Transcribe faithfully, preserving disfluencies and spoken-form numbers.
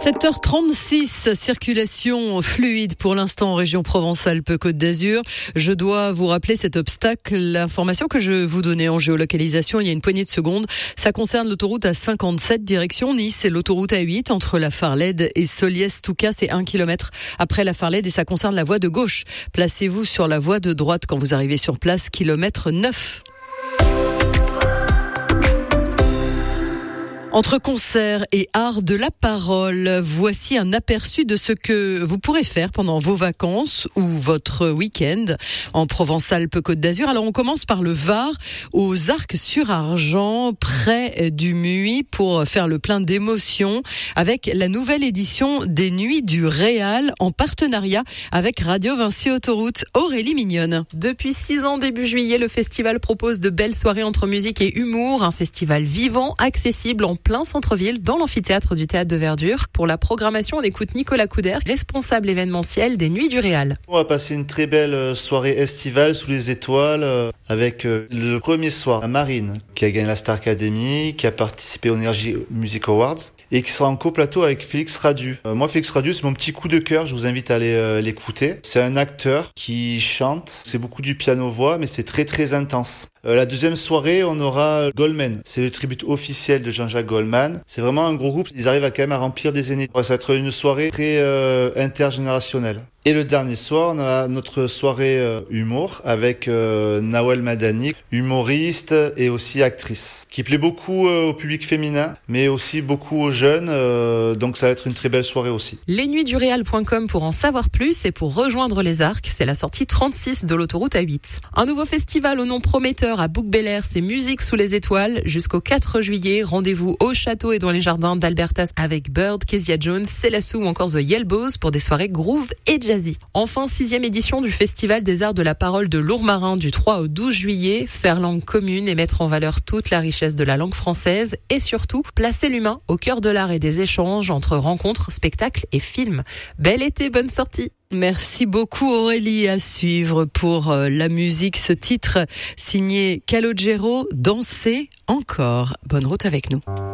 sept heures trente-six, circulation fluide pour l'instant en région Provence-Alpes-Côte d'Azur. Je dois vous rappeler cet obstacle. L'information que je vous donnais en géolocalisation il y a une poignée de secondes, ça concerne l'autoroute A cinquante-sept direction Nice et l'autoroute A huit entre la Farlède et Soliès-Toucas, c'est un kilomètre après la Farlède et ça concerne la voie de gauche. Placez-vous sur la voie de droite quand vous arrivez sur place, kilomètre neuf. Entre concert et art de la parole, voici un aperçu de ce que vous pourrez faire pendant vos vacances ou votre week-end en Provence-Alpes-Côte d'Azur. Alors on commence par le Var, aux Arcs-sur-Argent, près du Muy, pour faire le plein d'émotions avec la nouvelle édition des Nuits du Réal en partenariat avec Radio Vinci Autoroute. Aurélie Mignonne. Depuis six ans, début juillet, le festival propose de belles soirées entre musique et humour. Un festival vivant, accessible en plein centre-ville, dans l'amphithéâtre du Théâtre de Verdure. Pour la programmation, on écoute Nicolas Couder, responsable événementiel des Nuits du Réal. On va passer une très belle soirée estivale sous les étoiles avec le premier soir à Marine, qui a gagné la Star Academy, qui a participé aux Energy Music Awards et qui sera en coplateau avec Félix Radu. Euh, moi, Félix Radu, c'est mon petit coup de cœur. Je vous invite à aller euh, l'écouter. C'est un acteur qui chante. C'est beaucoup du piano-voix, mais c'est très très intense. Euh, la deuxième soirée, on aura Goldman. C'est le tribut officiel de Jean-Jacques Goldman. C'est vraiment un gros groupe. Ils arrivent à quand même à remplir des zéniths. Ça va être une soirée très euh, intergénérationnelle. Et le dernier soir, on a notre soirée euh, humour avec euh, Nawel Madani, humoriste et aussi actrice, qui plaît beaucoup euh, au public féminin, mais aussi beaucoup aux jeunes. Euh, donc ça va être une très belle soirée aussi. les nuits du réal point com pour en savoir plus et pour rejoindre les Arcs, c'est la sortie trente-six de l'autoroute A huit. Un nouveau festival au nom prometteur à Bouc-Bel-Air, c'est Musique sous les étoiles jusqu'au quatre juillet. Rendez-vous au château et dans les jardins d'Albertas avec Bird, Kezia Jones, Célassou ou encore The Yelbows pour des soirées groove et jazz. Enfin, sixième édition du Festival des Arts de la Parole de Lourmarin du trois au douze juillet. Faire langue commune et mettre en valeur toute la richesse de la langue française et surtout placer l'humain au cœur de l'art et des échanges entre rencontres, spectacles et films. Bel été, bonne sortie. Merci beaucoup Aurélie. À suivre pour la musique, ce titre signé Calogero, Danser encore. Bonne route avec nous.